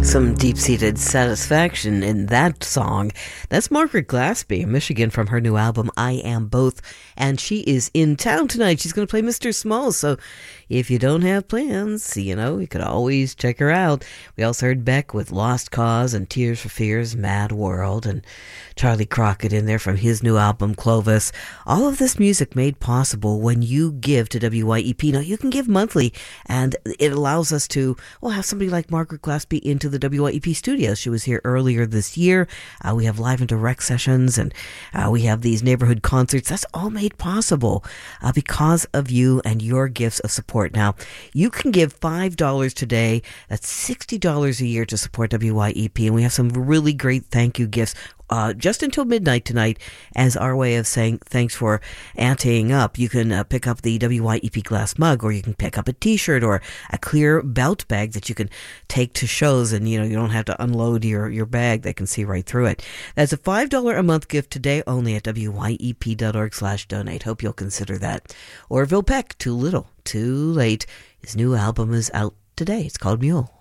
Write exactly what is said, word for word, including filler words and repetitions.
Some deep-seated satisfaction in that song. That's Margaret Glaspie, Michigan, from her new album, I Am Both. And she is in town tonight. She's going to play Mister Smalls. So if you don't have plans, you know, you could always check her out. We also heard Beck with Lost Cause and Tears for Fears, Mad World, and Charlie Crockett in there from his new album, Clovis. All of this music made possible when you give to W Y E P. Now, you can give monthly, and it allows us to, well, have somebody like Margaret Glaspie into the W Y E P studios. She was here earlier this year. Uh, we have live and direct sessions, and uh, we have these neighborhood concerts. That's all made possible uh, because of you and your gifts of support. Now, you can give five dollars today. That's sixty dollars a year to support W Y E P, and we have some really great thank you gifts Uh, just until midnight tonight as our way of saying thanks for anteing up. You can uh, pick up the W Y E P glass mug, or you can pick up a t-shirt or a clear belt bag that you can take to shows, and you know you don't have to unload your, your bag. They can see right through it. That's a five dollars a month gift today only at W Y E P dot org slash donate. Hope you'll consider that. Orville Peck, Too Little, Too Late. His new album is out today. It's called Mule.